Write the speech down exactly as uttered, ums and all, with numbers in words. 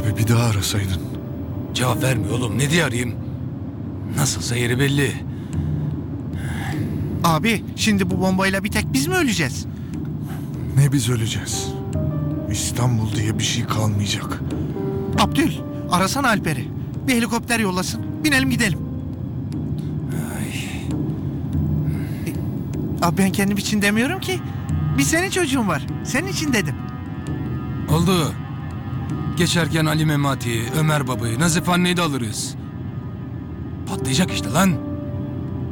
Abi bir daha arasaydın. Cevap vermiyor oğlum. Ne diye arayayım? Nasılsa yeri belli. Abi şimdi bu bombayla bir tek biz mi öleceğiz? Ne biz öleceğiz. İstanbul diye bir şey kalmayacak. Abdül arasana Alper'i. Bir helikopter yollasın. Binelim gidelim. E, Abi ben kendim için demiyorum ki. Bir senin çocuğun var. Senin için dedim. Oldu. Geçerken Ali Memati'yi, Ömer Baba'yı, Nazif anneyi de alırız. Patlayacak işte lan.